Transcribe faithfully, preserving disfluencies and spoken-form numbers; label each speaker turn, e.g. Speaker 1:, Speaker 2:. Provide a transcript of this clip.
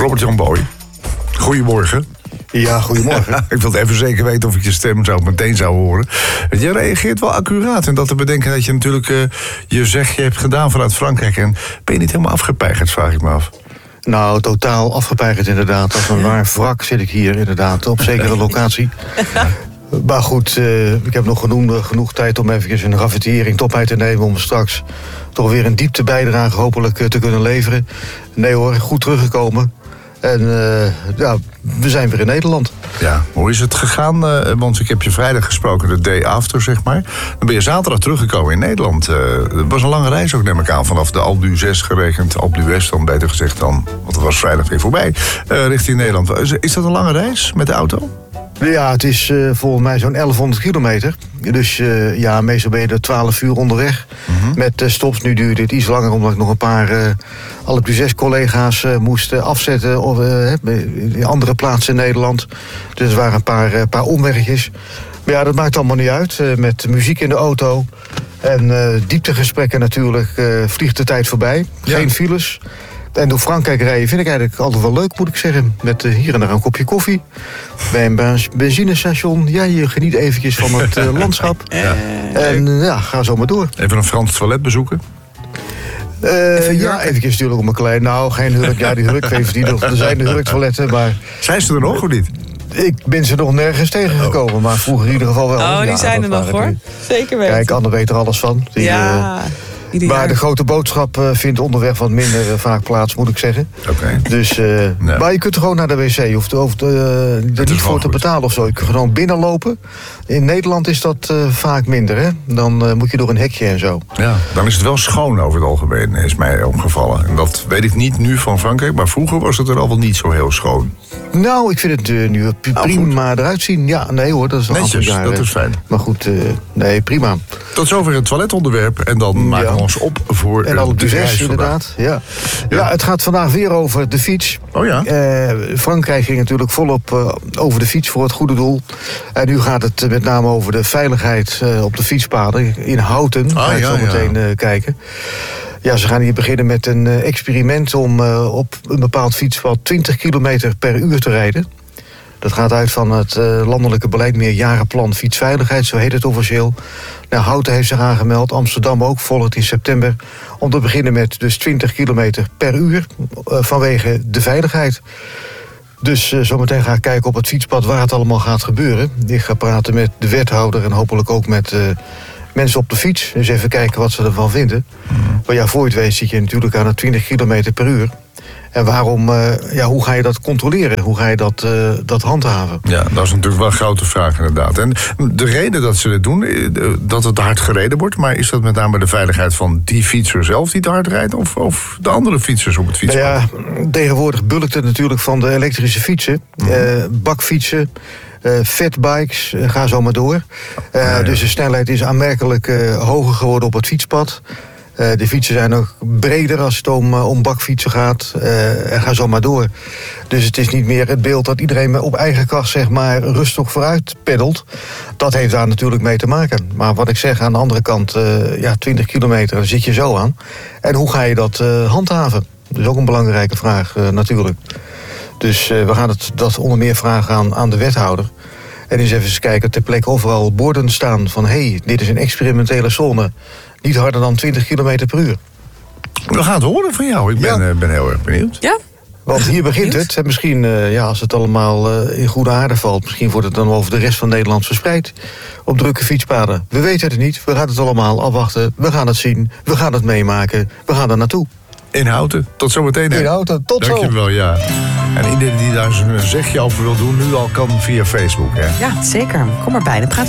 Speaker 1: Robert-Jan Boy, goedemorgen.
Speaker 2: Ja, goedemorgen.
Speaker 1: Ik wilde even zeker weten of ik je stem zo meteen zou horen. Je reageert wel accuraat en dat te bedenken dat je natuurlijk uh, je zegje hebt gedaan vanuit Frankrijk. En ben je niet helemaal afgepeigerd, vraag ik me af.
Speaker 2: Nou, totaal afgepeigerd inderdaad. Als een waar wrak zit ik hier inderdaad, op zekere locatie. Maar goed, uh, ik heb nog genoeg, genoeg tijd om even een raffinering top uit te nemen... om straks toch weer een diepte bijdrage hopelijk uh, te kunnen leveren. Nee hoor, goed teruggekomen. En uh, ja, we zijn weer in Nederland.
Speaker 1: Ja, hoe is het gegaan? Uh, want ik heb je vrijdag gesproken, de day after, zeg maar. Dan ben je zaterdag teruggekomen in Nederland. Uh, het was een lange reis ook, neem ik aan. Vanaf de Alpe d'Huez gerekend, Alpe d'Huez dan beter gezegd dan... want het was vrijdag weer voorbij, uh, richting Nederland. Is, is dat een lange reis met de auto?
Speaker 2: Ja, het is uh, volgens mij zo'n elfhonderd kilometer. Dus uh, ja, meestal ben je er twaalf uur onderweg. Mm-hmm. Met uh, stops. Nu duurde het iets langer omdat ik nog een paar uh, Alpe d'Huez collega's uh, moest uh, afzetten of, uh, in andere plaatsen in Nederland. Dus er waren een paar, uh, paar omwegjes. Maar ja, dat maakt allemaal niet uit. Uh, met muziek in de auto en uh, dieptegesprekken natuurlijk uh, vliegt de tijd voorbij. Geen ja. files. En door Frankrijk rijden vind ik eigenlijk altijd wel leuk, moet ik zeggen. Met uh, hier en daar een kopje koffie. Bij een benzinestation. Ja, je geniet eventjes van het uh, landschap. Ja. En uh, ja, ga zo maar door.
Speaker 1: Even een Frans toilet bezoeken?
Speaker 2: Uh, even ja, eventjes natuurlijk om een klein... Nou, geen hurk. Ja, die hurkgeven die nog. Er zijn de hurktoiletten, maar...
Speaker 1: Zijn ze er nog of niet?
Speaker 2: Ik ben ze nog nergens tegengekomen, oh. maar vroeger in ieder geval wel.
Speaker 3: Oh, die
Speaker 2: ja,
Speaker 3: zijn er nog, hoor. Die... Zeker weten.
Speaker 2: Kijk, Anne weet er alles van. Die,
Speaker 3: ja... Uh,
Speaker 2: Maar de grote boodschap uh, vindt onderweg wat minder uh, vaak plaats, moet ik zeggen.
Speaker 1: Okay.
Speaker 2: Dus, uh, ja. Maar je kunt gewoon naar de wc. Je hoeft, hoeft uh, er niet voor te betalen of zo. Je kunt gewoon binnenlopen. In Nederland is dat uh, vaak minder, hè. Dan uh, moet je door een hekje en zo.
Speaker 1: Ja, dan is het wel schoon over het algemeen, is mij opgevallen. En dat weet ik niet nu van Frankrijk, maar vroeger was het er al wel niet zo heel schoon.
Speaker 2: Nou, ik vind het uh, nu prima oh, eruit zien. Ja, nee hoor, dat is een
Speaker 1: netjes,
Speaker 2: jaar,
Speaker 1: dat is fijn.
Speaker 2: Maar goed, uh, nee, prima.
Speaker 1: Tot zover het toiletonderwerp en dan ja. maken we ons op voor
Speaker 2: en al de reis inderdaad. Ja. Ja. ja, het gaat vandaag weer over de fiets.
Speaker 1: Oh ja.
Speaker 2: Uh, Frankrijk ging natuurlijk volop uh, over de fiets voor het goede doel. En nu gaat het uh, met name over de veiligheid uh, op de fietspaden in Houten. Ga ik ah, ja, zo meteen ja. uh, kijken. Ja, ze gaan hier beginnen met een uh, experiment om uh, op een bepaald fietspad twintig kilometer per uur te rijden. Dat gaat uit van het uh, landelijke beleid meerjarenplan fietsveiligheid, zo heet het officieel. Nou, Houten heeft zich aangemeld, Amsterdam ook, volgt in september. Om te beginnen met dus twintig kilometer per uur uh, vanwege de veiligheid. Dus uh, zometeen ga ik kijken op het fietspad waar het allemaal gaat gebeuren. Ik ga praten met de wethouder en hopelijk ook met uh, mensen op de fiets. Dus even kijken wat ze ervan vinden. Mm. Maar ja, voor je het weet zit je natuurlijk aan het twintig kilometer per uur. En waarom, uh, ja, hoe ga je dat controleren? Hoe ga je dat, uh, dat handhaven?
Speaker 1: Ja, dat is natuurlijk wel een grote vraag inderdaad. En de reden dat ze dit doen, dat het hard gereden wordt... maar is dat met name de veiligheid van die fietser zelf die te hard rijdt... of, of de andere fietsers op het fietspad?
Speaker 2: Nou ja, tegenwoordig bulkt het natuurlijk van de elektrische fietsen. Mm-hmm. Uh, bakfietsen, uh, fatbikes, uh, ga zo maar door. Uh, ja, ja. Dus de snelheid is aanmerkelijk uh, hoger geworden op het fietspad... Uh, de fietsen zijn ook breder als het om, uh, om bakfietsen gaat. Uh, en ga zo maar door. Dus het is niet meer het beeld dat iedereen op eigen kracht zeg maar, rustig vooruit peddelt. Dat heeft daar natuurlijk mee te maken. Maar wat ik zeg, aan de andere kant, uh, ja, twintig kilometer, daar zit je zo aan. En hoe ga je dat uh, handhaven? Dat is ook een belangrijke vraag uh, natuurlijk. Dus uh, we gaan het, dat onder meer vragen aan, aan de wethouder. En eens even kijken ter plekke overal borden staan van... hé, hey, dit is een experimentele zone... niet harder dan twintig kilometer per uur.
Speaker 1: We gaan het horen van jou. Ik ben, ja. uh, ben heel erg benieuwd.
Speaker 3: Ja.
Speaker 2: Want hier begint het. En misschien, uh, ja, als het allemaal uh, in goede aarde valt... misschien wordt het dan over de rest van Nederland verspreid. Op drukke fietspaden. We weten het niet. We gaan het allemaal afwachten. We gaan het zien. We gaan het meemaken. We gaan er naartoe.
Speaker 1: In Houten. Tot zometeen.
Speaker 2: In Houten. Tot zo.
Speaker 1: Dankjewel, ja. En iedereen die daar een zegje over wil doen... nu al kan via Facebook, hè?
Speaker 3: Ja, zeker. Kom maar bij. Dan praten